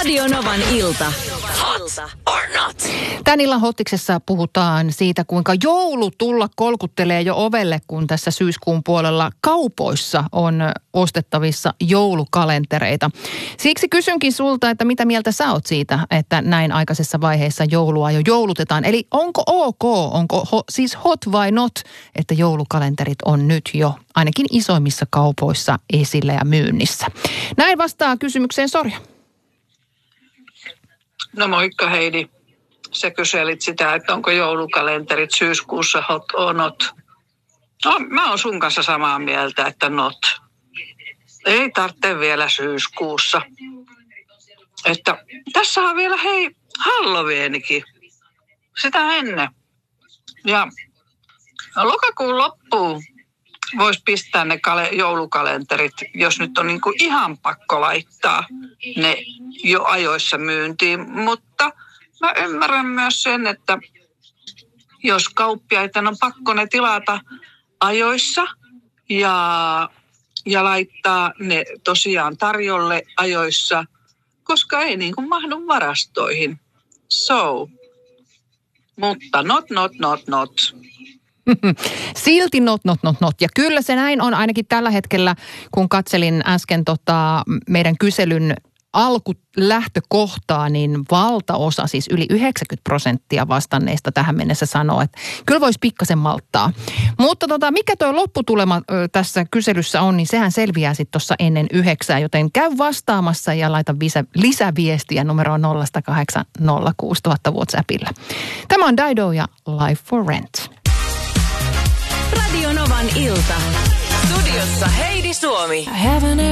Radio Novan ilta. Hot or not? Tän illan Hottiksessa puhutaan siitä, kuinka joulutulla kolkuttelee jo ovelle, kun tässä syyskuun puolella kaupoissa on ostettavissa joulukalentereita. Siksi kysynkin sulta, että mitä mieltä sä oot siitä, että näin aikaisessa vaiheessa joulua jo joulutetaan. Eli onko siis hot vai not, että joulukalenterit on nyt jo ainakin isoimmissa kaupoissa esillä ja myynnissä? Näin vastaa kysymykseen Sorja. No moikka Heidi. Sä kyselit sitä, että onko joulukalenterit syyskuussa hot or not. No, mä oon sun kanssa samaa mieltä, että not. Ei tarvitse vielä syyskuussa. Että tässä on vielä Halloweenikin. Sitä ennen. Ja lokakuun loppuun voisi pistää ne joulukalenterit, jos nyt on niinku ihan pakko laittaa ne jo ajoissa myyntiin. Mutta mä ymmärrän myös sen, että jos kauppiaiden on pakko ne tilata ajoissa ja laittaa ne tosiaan tarjolle ajoissa, koska ei niin kuin mahdu varastoihin. Mutta not. Silti not. Ja kyllä se näin on ainakin tällä hetkellä, kun katselin äsken meidän kyselyn alkulähtökohtaa, niin valtaosa, siis yli 90% vastanneista tähän mennessä sanoo, että kyllä voisi pikkasen malttaa. Mutta mikä tuo lopputulema tässä kyselyssä on, niin sehän selviää sitten tuossa ennen 9, joten käy vastaamassa ja laita lisäviestiä numeroon 0806000 WhatsAppilla. Tämä on Dido ja Life for Rent. Radio Novan ilta. Studiossa Heidi Suomi.